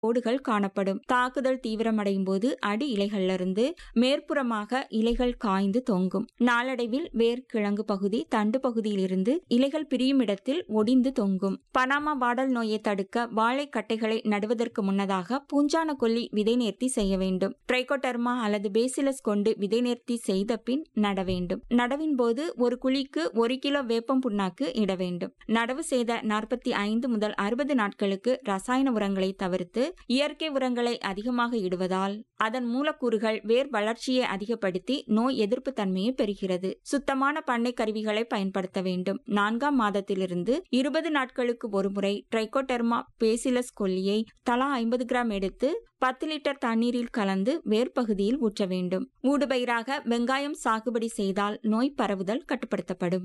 கோடுகள் காணப்படும். தாக்குதல் தீவிரமடையும் போது அடி இலைகளிலிருந்து மேற்புறமாக இலைகள் காய்ந்து தொங்கும். நாளடைவில் வேர் கிழங்கு பகுதி தண்டு பகுதியில் இருந்து இலைகள் பிரியும் இடத்தில் ஒடிந்து தொங்கும். பனாமா வாடல் நோயை தடுக்க வாழை கட்டைகளை நடுவதற்கு முன்னதாக பூஞ்சான கொல்லி விதை நேர்த்தி செய்ய வேண்டும். ட்ரைகோடெர்மா அல்லது பேசிலஸ் கொண்டு விதை நேர்த்தி செய்த பின் நட வேண்டும். நடவின் போது ஒரு குழிக்கு 1 கிலோ வேப்பம் புண்ணாக்கு இட வேண்டும். நடவு செய்த 45 முதல் 60 நாட்களுக்கு ரசாயன உரங்களை தவிர்த்து இயற்கை உரங்களை அதிகமாக இடுவதால் அதன் மூலக்கூறுகள் வேர் வளர்ச்சியை அதிகப்படுத்தி நோய் எதிர்ப்பு தன்மையை பெறுகிறது. சுத்தமான பண்ணை கருவிகளை பயன்படுத்த வேண்டும். 4ஆம் மாதத்திலிருந்து 20 நாட்களுக்கு ஒருமுறை ட்ரைகோடெர்மா பேசிலஸ் கொல்லியை தலா 50 கிராம் எடுத்து 10 லிட்டர் தண்ணீரில் கலந்து வேர் பகுதியில் ஊற்ற வேண்டும். ஊடுபயிராக வெங்காயம் சாகுபடி செய்தால் நோய் பரவுதல் கட்டுப்படுத்தப்படும்.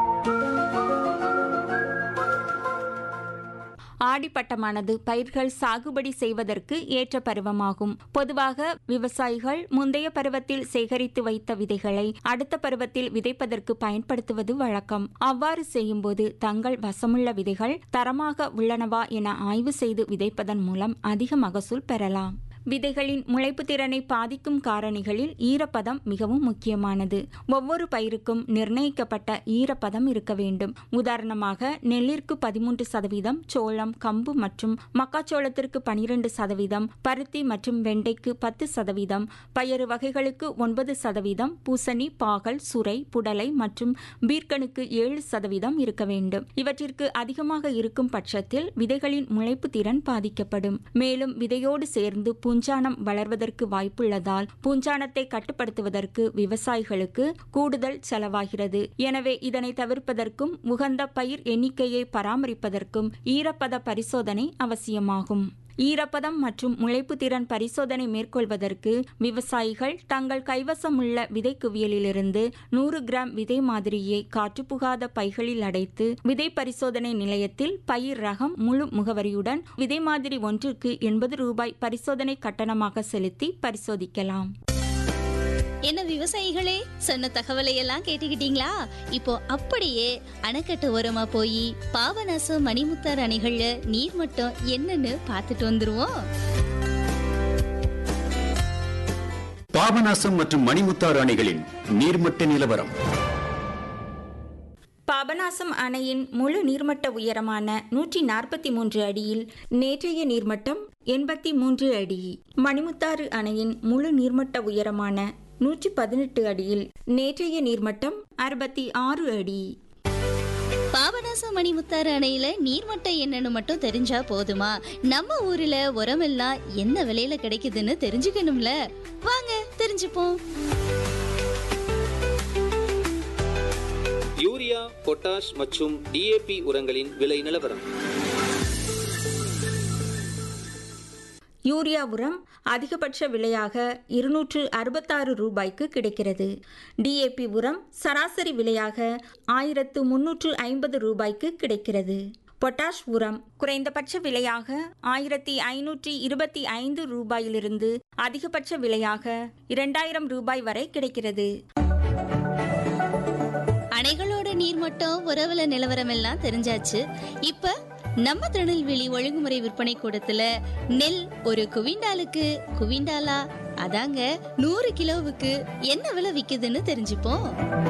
ஆடிப்பட்டமானது பயிர்கள் சாகுபடி செய்வதற்கு ஏற்ற பருவமாகும். பொதுவாக விவசாயிகள் முந்தைய பருவத்தில் சேகரித்து வைத்த விதைகளை அடுத்த பருவத்தில் விதைப்பதற்கு பயன்படுத்துவது வழக்கம். அவ்வாறு செய்யும்போது தங்கள் வசமுள்ள விதைகள் தரமாக உள்ளனவா என ஆய்வு செய்து விதைப்பதன் மூலம் அதிக மகசூல் பெறலாம். விதைகளின் முளைப்பு திறனை பாதிக்கும் காரணிகளில் ஈரப்பதம் மிகவும் முக்கியமானது. ஒவ்வொரு பயிருக்கும் நிர்ணயிக்கப்பட்ட ஈரப்பதம் இருக்க வேண்டும். உதாரணமாக நெல்லிற்கு 13%, சோளம், கம்பு மற்றும் மக்காச்சோளத்திற்கு 12%, பருத்தி மற்றும் வெண்டைக்கு 10%, பயறு வகைகளுக்கு 9%, பூசணி, பாகல், சுரை, புடலை மற்றும் பீர்க்கனுக்கு 7% இருக்க வேண்டும். இவற்றிற்கு அதிகமாக இருக்கும் பட்சத்தில் விதைகளின் முளைப்பு திறன் பாதிக்கப்படும். மேலும் விதையோடு சேர்ந்து பூஞ்சானம் வளர்வதற்கு வாய்ப்புள்ளதால் பூஞ்சானத்தை கட்டுப்படுத்துவதற்கு விவசாயிகளுக்கு கூடுதல் செலவாகிறது. எனவே இதனை தவிர்ப்பதற்கும் உகந்த பயிர் எண்ணிக்கையை பராமரிப்பதற்கும் ஈரப்பத பரிசோதனை அவசியமாகும். ஈரப்பதம் மற்றும் முளைப்பு திறன் பரிசோதனை மேற்கொள்வதற்கு விவசாயிகள் தங்கள் கைவசம் உள்ள விதை குவியலிலிருந்து 100 கிராம் விதை மாதிரியை காற்றுப்புகாத பைகளில் அடைத்து விதை பரிசோதனை நிலையத்தில் பயிர் ரகம் முழு முகவரியுடன் விதை மாதிரி ஒன்றுக்கு 80 ரூபாய் பரிசோதனை கட்டணமாக செலுத்தி பரிசோதிக்கலாம். என்ன விவசாயிகளே, சொன்ன தகவலை எல்லாம் கேட்டுக்கிட்டீங்களா? இப்போ அப்படியே அணைக்கட்டு ஓரமா போய் பாபநாசம் மணிமுத்தாறு அணைகள்ல நீர்மட்டம் என்னன்னு பார்த்துட்டு வந்துருவோம். பாபநாசம் மற்றும் மணிமுத்தாறு அணைகளின் நீர்மட்ட நிலவரம். பாபநாசம் அணையின் முழு நீர்மட்ட உயரமான 143 அடியில் நேற்றைய நீர்மட்டம் 83 அடி. மணிமுத்தாறு அணையின் முழு நீர்மட்ட உயரமான 118 அடியில் நேற்றைய நீர்மட்டம் 66 அடி. பாபநாசம் மணிமுத்தாறு அணையில நீர்மட்டம் என்னன்னு மட்டும் தெரிஞ்சா போதுமா? நம்ம ஊர்ல உரமெல்லாம் என்ன விலையில கிடைக்குதுன்னு தெரிஞ்சுக்கணும்ல. வாங்க தெரிஞ்சுப்போம். யூரியா, பொட்டாஷ் மற்றும் டிஏபி உரங்களின் விலை நிலவரம். யூரியா உரம் அதிகபட்ச விலையாக 266 ரூபாய்க்கு கிடைக்கிறது. டிஏபி உரம் சராசரி விலையாக 1350 ரூபாய்க்கு கிடைக்கிறது. பொட்டாஷ் உரம் குறைந்தபட்ச விலையாக 1525 ரூபாயிலிருந்து அதிகபட்ச விலையாக 2000 ரூபாய் வரை கிடைக்கிறது. அணைகளோட நீர்மட்டம் உறவுல நிலவரம் எல்லாம் தெரிஞ்சாச்சு. இப்ப நம்ம திருநெல்வேலி ஒழுங்குமுறை விற்பனை கூடத்துல நெல் ஒரு குவிண்டாலா அதாங்க 100 கிலோவுக்கு என்ன விலை விக்குதுன்னு தெரிஞ்சுப்போம்.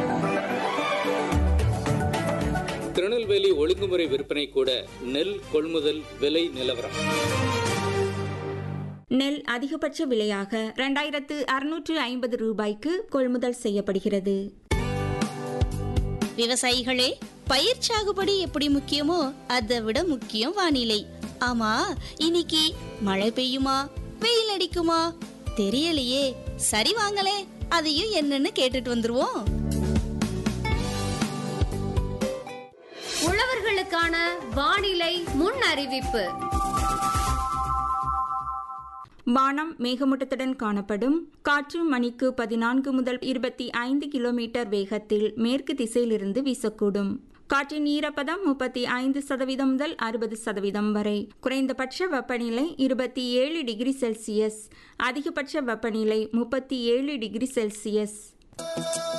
திருநெல்வேலி ஒழுங்குமுறை விற்பனை கூட நெல் கொள்முதல் விலை நிலவரம். நெல் அதிகபட்ச விலையாக 2650 ரூபாய்க்கு கொள்முதல் செய்யப்படுகிறது. விவசாயிகளே, பயிர் சாகுபடி எப்படி முக்கியமோ அதை விட முக்கியம் வானிலை. ஆமா, இன்னைக்கு மழை பெய்யுமா வெயில் அடிக்குமா தெரியலையே. சரி வாங்களே, அதையும் என்னன்னு கேட்டுட்டு வந்துருவோம். உழவர்களுக்கான வானிலை முன் அறிவிப்பு. வானம் மேகமூட்டத்துடன் காணப்படும். காற்று மணிக்கு 14 முதல் 25 கிலோமீட்டர் வேகத்தில் மேற்கு திசையிலிருந்து வீசக்கூடும். காற்றின் ஈரப்பதம் 35% முதல் 60% வரை. குறைந்தபட்ச வெப்பநிலை 27 டிகிரி செல்சியஸ், அதிகபட்ச வெப்பநிலை 37 டிகிரி செல்சியஸ்.